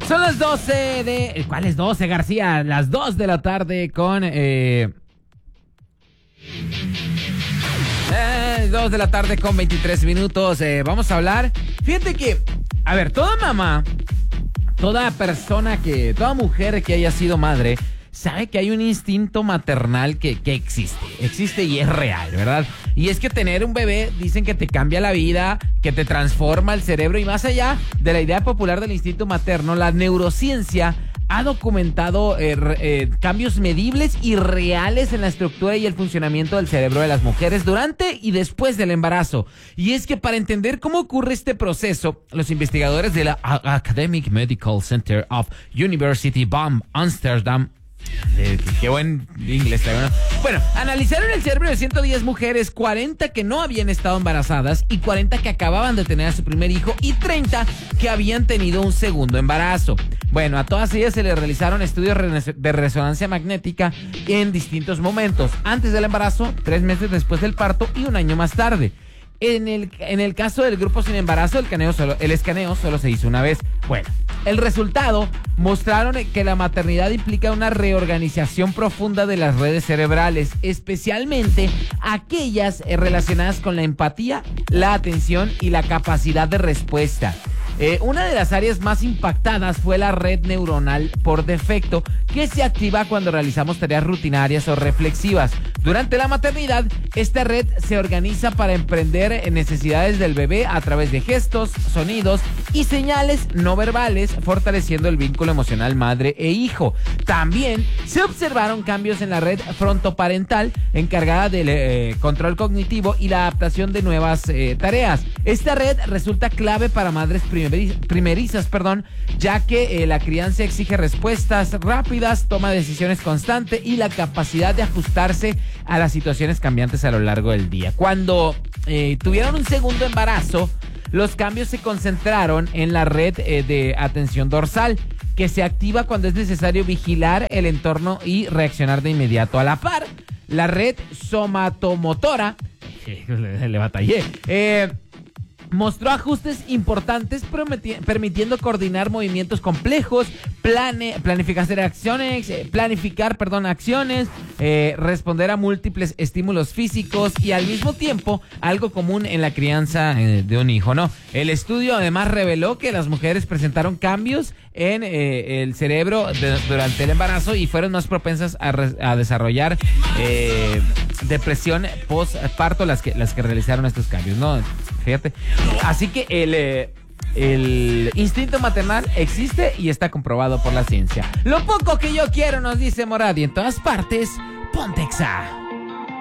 Son las 12 de... ¿Cuáles 12, García? Las 2 de la tarde con... 2 de la tarde con 23 minutos. Vamos a hablar... Fíjate que... A ver, toda mamá, toda persona que... Toda mujer que haya sido madre... sabe que hay un instinto maternal que existe y es real, ¿verdad? Y es que tener un bebé dicen que te cambia la vida, que te transforma el cerebro, y más allá de la idea popular del instinto materno, la neurociencia ha documentado cambios medibles y reales en la estructura y el funcionamiento del cerebro de las mujeres durante y después del embarazo. Y es que para entender cómo ocurre este proceso, los investigadores de la Academic Medical Center of University van Amsterdam, qué buen inglés, ¿no? Bueno, analizaron el cerebro de 110 mujeres, 40 que no habían estado embarazadas y 40 que acababan de tener a su primer hijo y 30 que habían tenido un segundo embarazo. Bueno, a todas ellas se les realizaron estudios de resonancia magnética en distintos momentos, antes del embarazo, 3 meses después del parto y 1 año más tarde. En el caso del grupo sin embarazo, el escaneo solo se hizo una vez. Bueno, el resultado mostraron que la maternidad implica una reorganización profunda de las redes cerebrales, especialmente aquellas relacionadas con la empatía, la atención y la capacidad de respuesta. Una de las áreas más impactadas fue la red neuronal por defecto, que se activa cuando realizamos tareas rutinarias o reflexivas. Durante la maternidad, esta red se organiza para emprender necesidades del bebé a través de gestos, sonidos y señales no verbales, fortaleciendo el vínculo emocional madre e hijo. También se observaron cambios en la red frontoparental, encargada del control cognitivo y la adaptación de nuevas tareas. Esta red resulta clave para madres primerizas, ya que la crianza exige respuestas rápidas, toma de decisiones constante y la capacidad de ajustarse a las situaciones cambiantes a lo largo del día. Cuando tuvieron un segundo embarazo, los cambios se concentraron en la red de atención dorsal, que se activa cuando es necesario vigilar el entorno y reaccionar de inmediato. A la par, la red somatomotora, le batallé, mostró ajustes importantes, permitiendo coordinar movimientos complejos, planificar acciones, responder a múltiples estímulos físicos y al mismo tiempo algo común en la crianza de un hijo, ¿no? El estudio además reveló que las mujeres presentaron cambios en el cerebro durante el embarazo y fueron más propensas a desarrollar depresión postparto las que realizaron estos cambios, ¿no? Fíjate. Así que el instinto maternal existe y está comprobado por la ciencia. Lo poco que yo quiero, nos dice Moradi, en todas partes, Pontexa.